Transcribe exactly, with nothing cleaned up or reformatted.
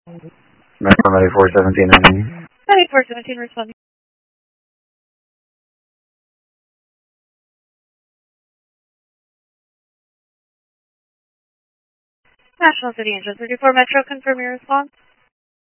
Metro ninety-four seventeen, ending. ninety-four seventeen responding. National City Engine thirty-four Metro, confirm your response.